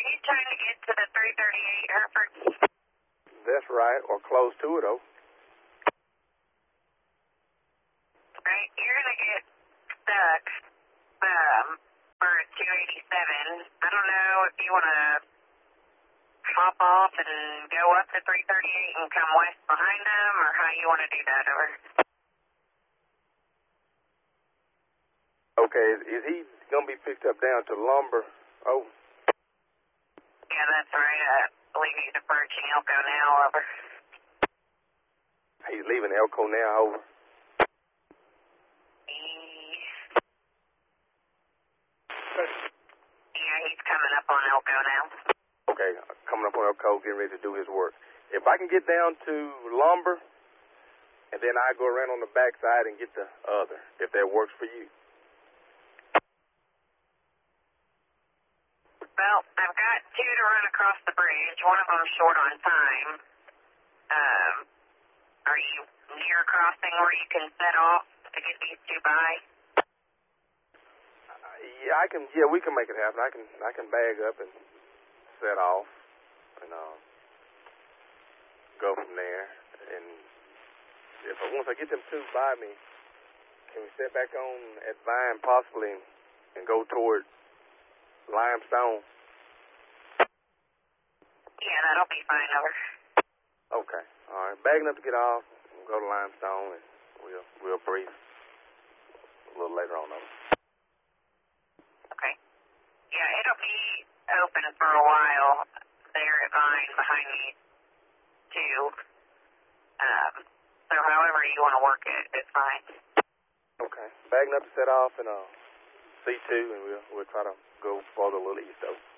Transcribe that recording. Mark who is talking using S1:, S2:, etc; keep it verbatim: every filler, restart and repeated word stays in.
S1: you trying to get to the three thirty-eight Hereford?
S2: That's right, or close to it, though.
S1: Right, you're going to get stuck um, for two eighty-seven. I don't know if you want to hop off and go up to three thirty-eight and come west behind them, or how you want to do that, over.
S2: Okay, is, is he going to be picked up down to Lumber? Oh.
S1: Yeah, that's right. I believe he's approaching Elko now, over.
S2: He's leaving Elko now, over.
S1: Yeah, he's coming up on Elko now.
S2: Okay, coming up on Elko, getting ready to do his work. If I can get down to Lumber, and then I go around on the backside and get the other, if that works for you.
S1: Well, I've got two to run across the bridge. One of them's short on time. Um, are you near a crossing where you can set off to get these two by?
S2: Uh, yeah, I can. Yeah, we can make it happen. I can. I can bag up and set off, and uh, go from there. And if I, once I get them two by me, can we set back on at Vine possibly and, and go toward Limestone?
S1: Yeah, that'll be fine, over.
S2: Okay, all right. Bagging up to get off, we'll go to Limestone, and we'll we'll brief a little later on, over.
S1: Okay. Yeah, it'll be open for a while there at Vine behind me, too. Um, so however you want to work it, it's fine.
S2: Okay. Bagging up to set off, and uh, C two, and we'll we'll try to go farther a little east, though.